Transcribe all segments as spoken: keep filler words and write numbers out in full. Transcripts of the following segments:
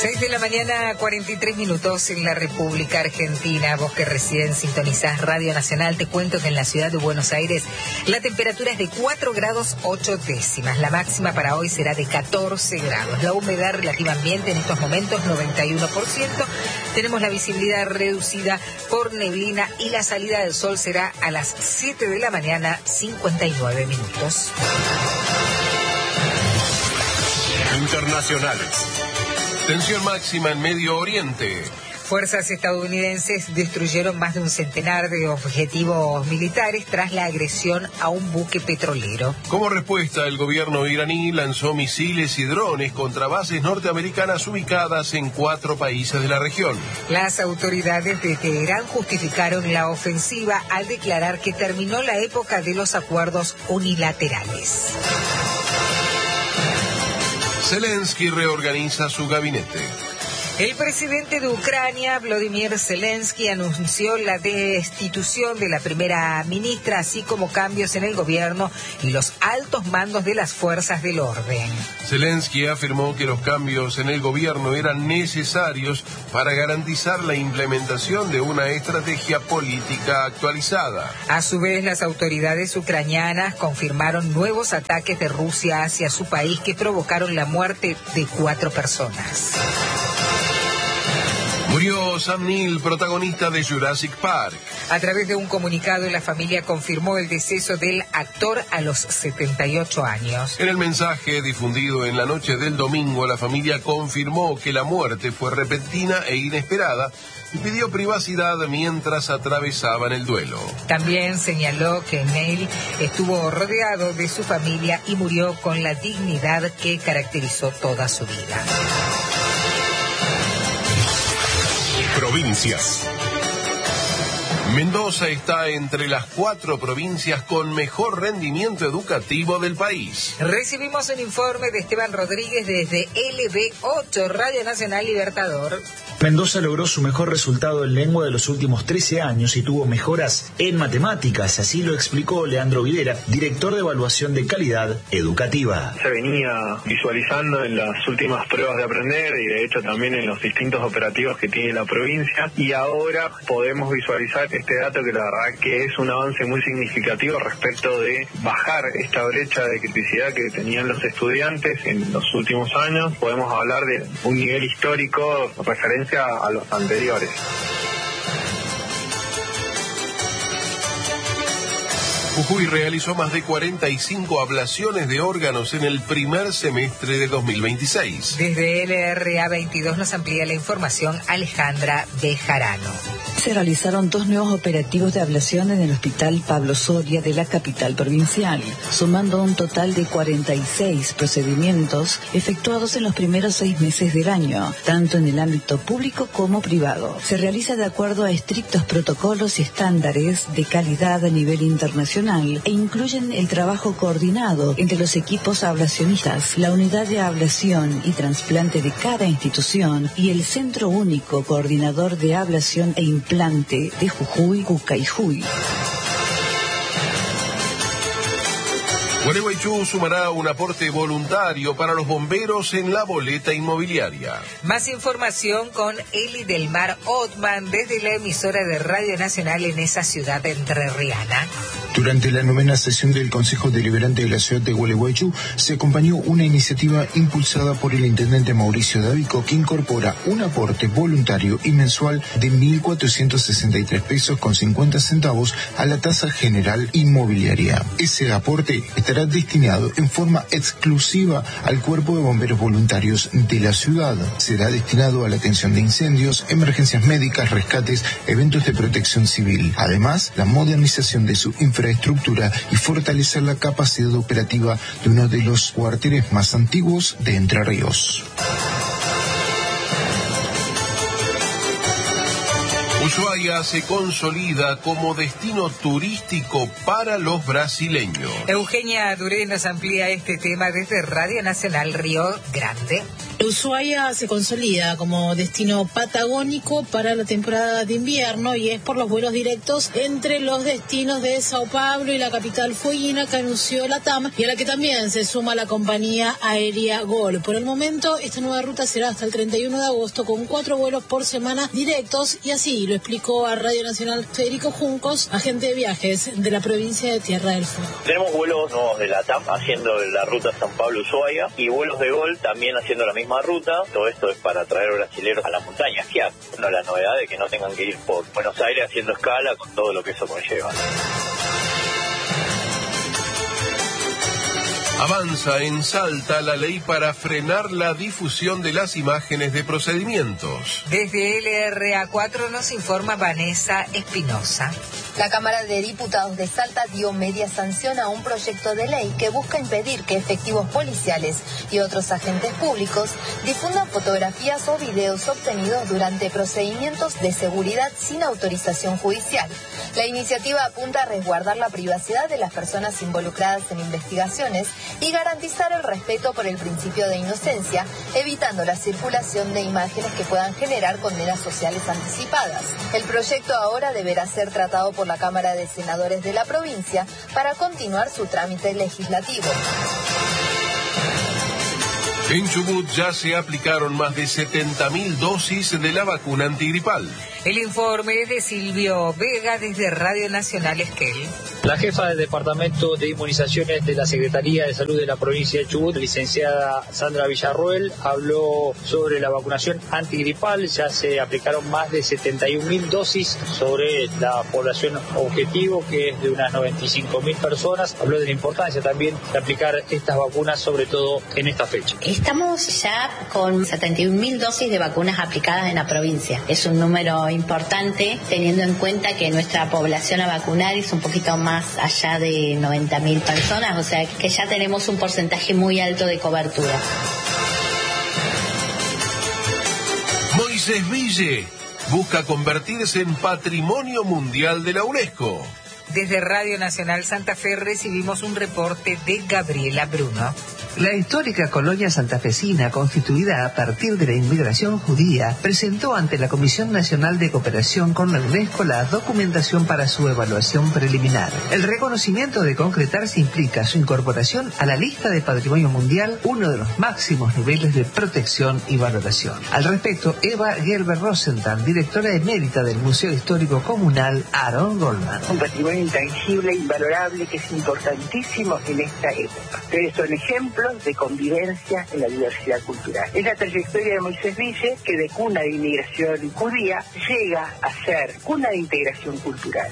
seis de la mañana, cuarenta y tres minutos en la República Argentina. Vos que recién sintonizás Radio Nacional, te cuento que en la ciudad de Buenos Aires la temperatura es de cuatro grados ocho décimas. La máxima para hoy será de catorce grados. La humedad relativa ambiente en estos momentos noventa y uno por ciento. Tenemos la visibilidad reducida por neblina y la salida del sol será a las siete de la mañana, cincuenta y nueve minutos. Internacionales. Tensión máxima en Medio Oriente. Fuerzas estadounidenses destruyeron más de un centenar de objetivos militares tras la agresión a un buque petrolero. Como respuesta, el gobierno iraní lanzó misiles y drones contra bases norteamericanas ubicadas en cuatro países de la región. Las autoridades de Teherán justificaron la ofensiva al declarar que terminó la época de los acuerdos unilaterales. Zelensky reorganiza su gabinete. El presidente de Ucrania, Volodymyr Zelensky, anunció la destitución de la primera ministra, así como cambios en el gobierno y los altos mandos de las fuerzas del orden. Zelensky afirmó que los cambios en el gobierno eran necesarios para garantizar la implementación de una estrategia política actualizada. A su vez, las autoridades ucranianas confirmaron nuevos ataques de Rusia hacia su país que provocaron la muerte de cuatro personas. Murió Sam Neill, protagonista de Jurassic Park. A través de un comunicado, la familia confirmó el deceso del actor a los setenta y ocho años. En el mensaje difundido en la noche del domingo, la familia confirmó que la muerte fue repentina e inesperada y pidió privacidad mientras atravesaban el duelo. También señaló que Neill estuvo rodeado de su familia y murió con la dignidad que caracterizó toda su vida. Provincias. Mendoza está entre las cuatro provincias con mejor rendimiento educativo del país. Recibimos un informe de Esteban Rodríguez desde L B ocho, Radio Nacional Libertador. Mendoza logró su mejor resultado en lengua de los últimos trece años y tuvo mejoras en matemáticas, así lo explicó Leandro Videra, director de evaluación de calidad educativa. Se venía visualizando en las últimas pruebas de aprender y de hecho también en los distintos operativos que tiene la provincia, y ahora podemos visualizar este dato que la verdad que es un avance muy significativo respecto de bajar esta brecha de criticidad que tenían los estudiantes en los últimos años. Podemos hablar de un nivel histórico referencia a los anteriores. Jujuy realizó más de cuarenta y cinco ablaciones de órganos en el primer semestre de dos mil veintiséis. Desde L R A veintidós nos amplía la información Alejandra Bejarano. Se realizaron dos nuevos operativos de ablación en el Hospital Pablo Soria de la capital provincial, sumando un total de cuarenta y seis procedimientos efectuados en los primeros seis meses del año, tanto en el ámbito público como privado. Se realiza de acuerdo a estrictos protocolos y estándares de calidad a nivel internacional e incluyen el trabajo coordinado entre los equipos ablacionistas, la unidad de ablación y trasplante de cada institución y el Centro Único Coordinador de Ablación e Implante de Jujuy, Cucayhuy. Gualeguaychú sumará un aporte voluntario para los bomberos en la boleta inmobiliaria. Más información con Eli del Mar Otman desde la emisora de Radio Nacional en esa ciudad entrerriana. Durante la novena sesión del Consejo Deliberante de la ciudad de Gualeguaychú se acompañó una iniciativa impulsada por el intendente Mauricio Davico que incorpora un aporte voluntario y mensual de mil cuatrocientos sesenta y tres pesos con cincuenta centavos a la tasa general inmobiliaria. Ese aporte estará destinado en forma exclusiva al Cuerpo de Bomberos Voluntarios de la ciudad. Será destinado a la atención de incendios, emergencias médicas, rescates, eventos de protección civil. Además, la modernización de su infraestructura infraestructura y fortalecer la capacidad operativa de uno de los cuarteles más antiguos de Entre Ríos. Ushuaia se consolida como destino turístico para los brasileños. Eugenia Duré nos amplía este tema desde Radio Nacional Río Grande. Ushuaia se consolida como destino patagónico para la temporada de invierno y es por los vuelos directos entre los destinos de Sao Paulo y la capital fueguina que anunció la T A M y a la que también se suma la compañía aérea Gol. Por el momento, esta nueva ruta será hasta el treinta y uno de agosto con cuatro vuelos por semana directos y así lo explicó a Radio Nacional Federico Juncos, agente de viajes de la provincia de Tierra del Fuego. Tenemos vuelos nuevos de la T A M haciendo la ruta San Pablo-Ushuaia y vuelos de Gol también haciendo la misma ruta. Todo esto es para traer brasileros a la montaña a esquiar. No, la novedad de que no tengan que ir por Buenos Aires haciendo escala con todo lo que eso conlleva. Avanza en Salta la ley para frenar la difusión de las imágenes de procedimientos. Desde L R A cuatro nos informa Vanessa Espinosa. La Cámara de Diputados de Salta dio media sanción a un proyecto de ley que busca impedir que efectivos policiales y otros agentes públicos difundan fotografías o videos obtenidos durante procedimientos de seguridad sin autorización judicial. La iniciativa apunta a resguardar la privacidad de las personas involucradas en investigaciones y garantizar el respeto por el principio de inocencia, evitando la circulación de imágenes que puedan generar condenas sociales anticipadas. El proyecto ahora deberá ser tratado por la Cámara de Senadores de la provincia para continuar su trámite legislativo. En Chubut ya se aplicaron más de setenta mil dosis de la vacuna antigripal. El informe es de Silvio Vega desde Radio Nacional Esquel. La jefa del Departamento de Inmunizaciones de la Secretaría de Salud de la provincia de Chubut, licenciada Sandra Villarroel, habló sobre la vacunación antigripal. Ya se aplicaron más de setenta y un mil dosis sobre la población objetivo, que es de unas noventa y cinco mil personas. Habló de la importancia también de aplicar estas vacunas, sobre todo en esta fecha. Estamos ya con setenta y un mil dosis de vacunas aplicadas en la provincia. Es un número importante, teniendo en cuenta que nuestra población a vacunar es un poquito más allá de noventa mil personas, o sea que ya tenemos un porcentaje muy alto de cobertura. Moisés Ville busca convertirse en Patrimonio Mundial de la UNESCO. Desde Radio Nacional Santa Fe recibimos un reporte de Gabriela Bruno. La histórica colonia santafesina, constituida a partir de la inmigración judía, presentó ante la Comisión Nacional de Cooperación con la UNESCO la documentación para su evaluación preliminar. El reconocimiento de concretarse implica su incorporación a la lista de Patrimonio Mundial, uno de los máximos niveles de protección y valoración. Al respecto, Eva Gerber Rosenthal, directora emérita del Museo Histórico Comunal Aaron Goldman. Un patrimonio intangible, invalorable, que es importantísimo en esta época. Ustedes son ejemplos de convivencia en la diversidad cultural. Es la trayectoria de Moisés Ville, que de cuna de inmigración judía llega a ser cuna de integración cultural.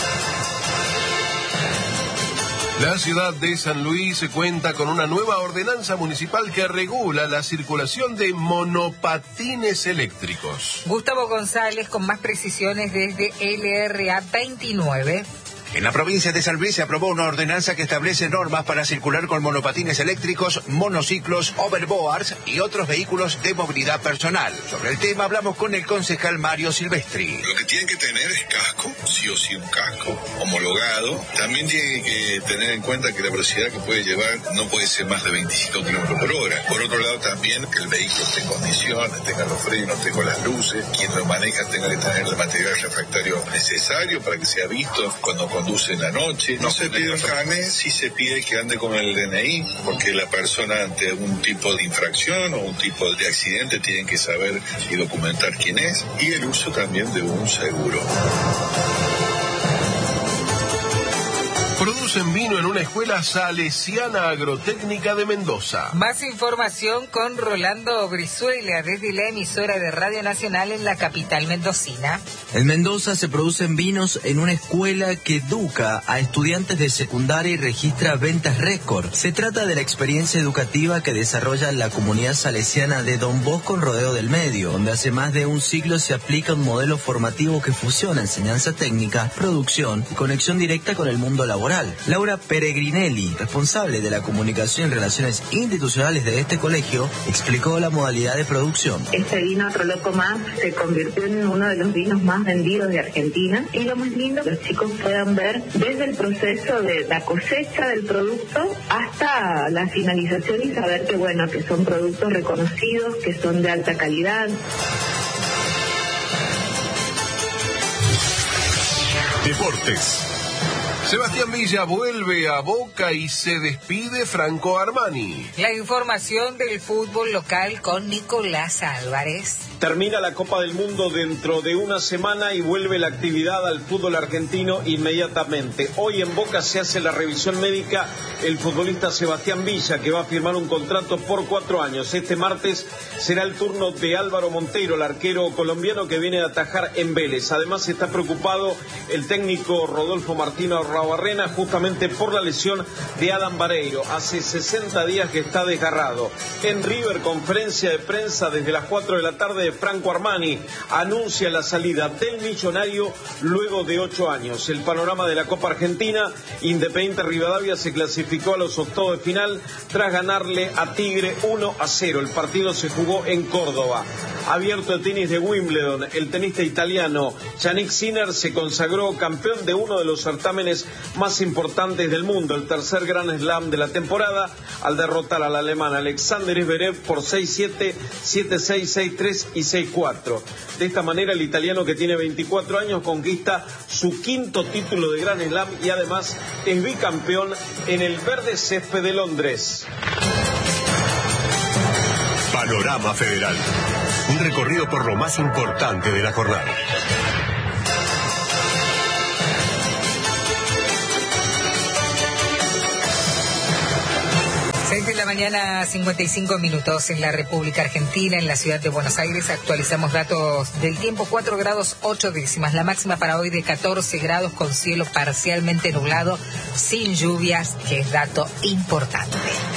La ciudad de San Luis cuenta con una nueva ordenanza municipal que regula la circulación de monopatines eléctricos. Gustavo González con más precisiones desde L R A veintinueve. En la provincia de San Luis se aprobó una ordenanza que establece normas para circular con monopatines eléctricos, monociclos, overboards y otros vehículos de movilidad personal. Sobre el tema hablamos con el concejal Mario Silvestri. Lo que tienen que tener es casco, sí o sí un casco homologado. También tienen que tener en cuenta que la velocidad que puede llevar no puede ser más de veinticinco kilómetros por hora. Por otro lado también que el vehículo esté en condiciones, tenga los frenos, tenga las luces, quien lo maneja tenga que tener el material refractario necesario para que sea visto cuando conduce en la noche. No se pide un carnet, sí se pide que ande con el D N I, porque la persona ante un tipo de infracción o un tipo de accidente tienen que saber y documentar quién es, y el uso también de un seguro. Producen vino en una escuela salesiana agrotécnica de Mendoza. Más información con Rolando Brizuela desde la emisora de Radio Nacional en la capital mendocina. En Mendoza se producen vinos en una escuela que educa a estudiantes de secundaria y registra ventas récord. Se trata de la experiencia educativa que desarrolla la comunidad salesiana de Don Bosco en Rodeo del Medio, donde hace más de un siglo se aplica un modelo formativo que fusiona enseñanza técnica, producción y conexión directa con el mundo laboral. Laura Peregrinelli, responsable de la comunicación y relaciones institucionales de este colegio, explicó la modalidad de producción. Este vino Otro Loco Más se convirtió en uno de los vinos más vendidos de Argentina, y lo más lindo que los chicos puedan ver desde el proceso de la cosecha del producto hasta la finalización y saber que bueno, que son productos reconocidos, que son de alta calidad. Deportes. Sebastián Villa vuelve a Boca y se despide Franco Armani. La información del fútbol local con Nicolás Álvarez. Termina la Copa del Mundo dentro de una semana y vuelve la actividad al fútbol argentino inmediatamente. Hoy en Boca se hace la revisión médica el futbolista Sebastián Villa, que va a firmar un contrato por cuatro años. Este martes será el turno de Álvaro Montero, el arquero colombiano que viene a atajar en Vélez. Además está preocupado el técnico Rodolfo Martino Arruabarrena justamente por la lesión de Adam Vareiro. Hace sesenta días que está desgarrado. En River, conferencia de prensa desde las cuatro de la tarde, Franco Armani anuncia la salida del millonario luego de ocho años. El panorama de la Copa Argentina: Independiente Rivadavia se clasificó a los octavos de final tras ganarle a Tigre uno a cero. El partido se jugó en Córdoba. Abierto de tenis de Wimbledon, el tenista italiano Yannick Sinner se consagró campeón de uno de los certámenes más importantes del mundo, el tercer Grand Slam de la temporada, al derrotar al alemán Alexander Zverev por seis siete, siete seis, seis tres y seis cuatro. De esta manera, el italiano, que tiene veinticuatro años, conquista su quinto título de Grand Slam y además es bicampeón en el verde césped de Londres. Panorama Federal. Un recorrido por lo más importante de la jornada. seis de la mañana, cincuenta y cinco minutos en la República Argentina, en la ciudad de Buenos Aires. Actualizamos datos del tiempo: cuatro grados ocho décimas. La máxima para hoy de catorce grados, con cielo parcialmente nublado, sin lluvias, que es dato importante.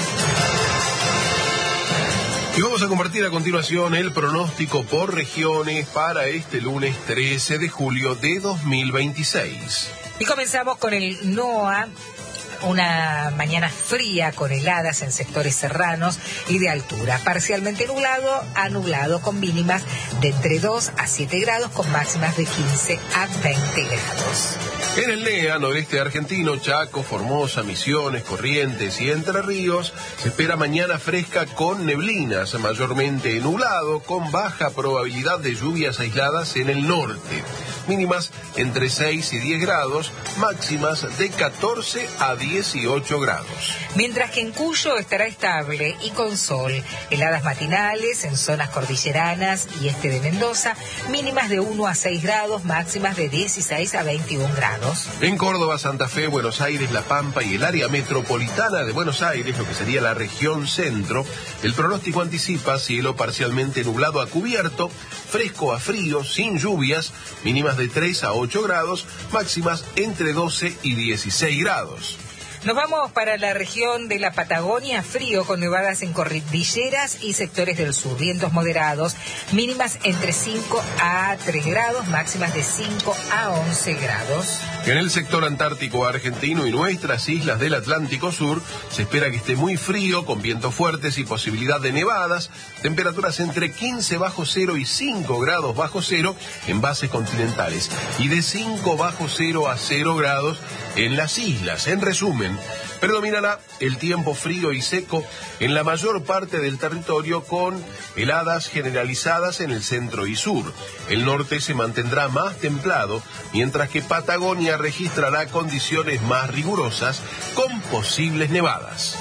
Y vamos a compartir a continuación el pronóstico por regiones para este lunes trece de julio de dos mil veintiséis. Y comenzamos con el NOA. Una mañana fría con heladas en sectores serranos y de altura. Parcialmente nublado a nublado, con mínimas de entre dos a siete grados, con máximas de quince a veinte grados. En el NEA, noreste argentino, Chaco, Formosa, Misiones, Corrientes y Entre Ríos, se espera mañana fresca con neblinas, mayormente nublado, con baja probabilidad de lluvias aisladas en el norte. Mínimas entre seis y diez grados, máximas de catorce a dieciocho grados. Mientras que en Cuyo estará estable y con sol. Heladas matinales en zonas cordilleranas y este de Mendoza, mínimas de uno a seis grados, máximas de dieciséis a veintiún grados. En Córdoba, Santa Fe, Buenos Aires, La Pampa y el área metropolitana de Buenos Aires, lo que sería la región centro, el pronóstico anticipa cielo parcialmente nublado a cubierto, fresco a frío, sin lluvias, mínimas de tres a ocho grados, máximas entre doce y dieciséis grados. Nos vamos para la región de la Patagonia, frío con nevadas en cordilleras y sectores del sur, vientos moderados, mínimas entre cinco a tres grados, máximas de cinco a once grados. En el sector antártico argentino y nuestras islas del Atlántico Sur se espera que esté muy frío, con vientos fuertes y posibilidad de nevadas, temperaturas entre quince bajo cero y cinco grados bajo cero en bases continentales y de cinco bajo cero a cero grados en las islas. En resumen, predominará el tiempo frío y seco en la mayor parte del territorio, con heladas generalizadas en el centro y sur. El norte se mantendrá más templado, mientras que Patagonia registrará condiciones más rigurosas con posibles nevadas.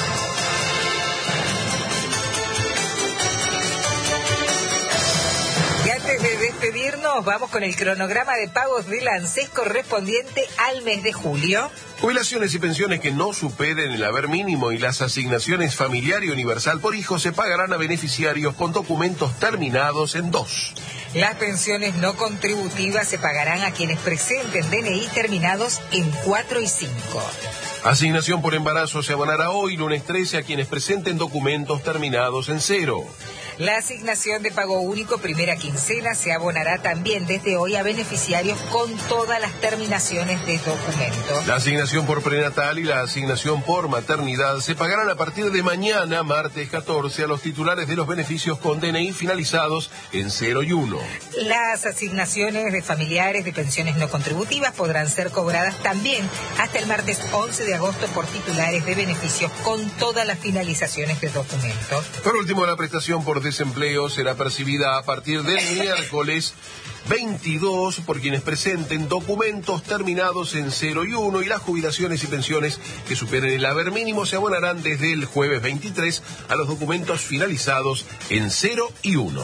Y antes de despedirnos, vamos con el cronograma de pagos del ANSES correspondiente al mes de julio. Jubilaciones y pensiones que no superen el haber mínimo y las asignaciones familiar y universal por hijo se pagarán a beneficiarios con documentos terminados en dos. Las pensiones no contributivas se pagarán a quienes presenten D N I terminados en cuatro y cinco. Asignación por embarazo se abonará hoy, lunes trece, a quienes presenten documentos terminados en cero. La asignación de pago único primera quincena se abonará también desde hoy a beneficiarios con todas las terminaciones de documento. La asignación por prenatal y la asignación por maternidad se pagarán a partir de mañana, martes catorce, a los titulares de los beneficios con D N I finalizados en cero y uno. Las asignaciones de familiares de pensiones no contributivas podrán ser cobradas también hasta el martes once de agosto por titulares de beneficios con todas las finalizaciones de documentos. Por último, la prestación por desempleo será percibida a partir del miércoles veintidós por quienes presenten documentos terminados en cero y uno, y las jubilaciones y pensiones que superen el haber mínimo se abonarán desde el jueves veintitrés a los documentos finalizados en cero y uno.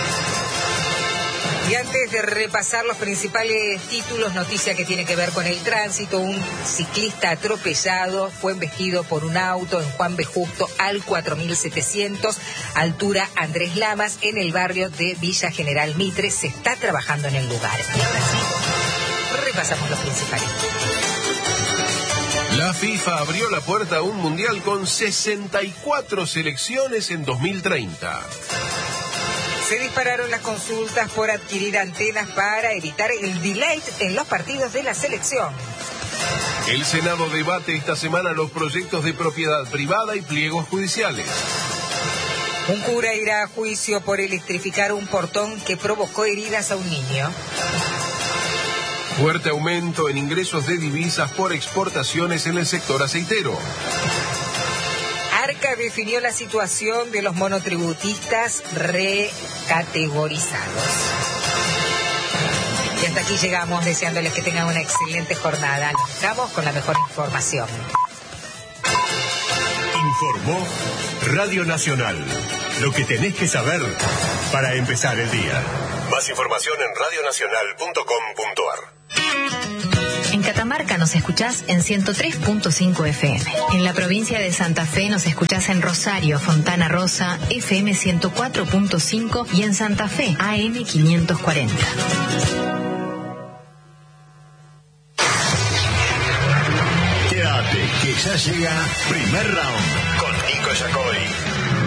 Y antes de repasar los principales títulos, noticia que tiene que ver con el tránsito: un ciclista atropellado fue embestido por un auto en Juan B. Justo al cuatro mil setecientos, altura Andrés Lamas, en el barrio de Villa General Mitre. Se está trabajando en el lugar. Y ahora sí, repasamos los principales. La FIFA abrió la puerta a un mundial con sesenta y cuatro selecciones en dos mil treinta. Se dispararon las consultas por adquirir antenas para evitar el delay en los partidos de la selección. El Senado debate esta semana los proyectos de propiedad privada y pliegos judiciales. Un cura irá a juicio por electrificar un portón que provocó heridas a un niño. Fuerte aumento en ingresos de divisas por exportaciones en el sector aceitero. Arca definió la situación de los monotributistas recategorizados. Y hasta aquí llegamos, deseándoles que tengan una excelente jornada. Nos vamos con la mejor información. Informó Radio Nacional. Lo que tenés que saber para empezar el día. Más información en radio nacional punto com punto a r. En Catamarca nos escuchás en ciento tres punto cinco F M. En la provincia de Santa Fe nos escuchás en Rosario, Fontana Rosa, F M ciento cuatro punto cinco, y en Santa Fe, A M quinientos cuarenta. Quédate, que ya llega Primer Round con Nico Yacoy.